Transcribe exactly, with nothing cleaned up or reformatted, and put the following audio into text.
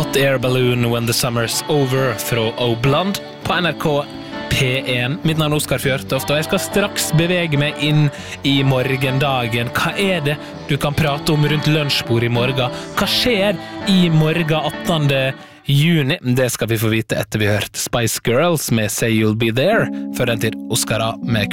Hot Air Balloon When the Summer's Over fra O'Blond på N R K P én. Mitt navn er Oskar Fjørtoft, og jeg skal straks bevege meg inn i morgendagen. Hva er det du kan prate om rundt lunsjbord i morgen? Hva skjer i morgen attende juni? Det skal vi få vite etter vi har hørt Spice Girls med Say You'll Be There, før den tid Oskara med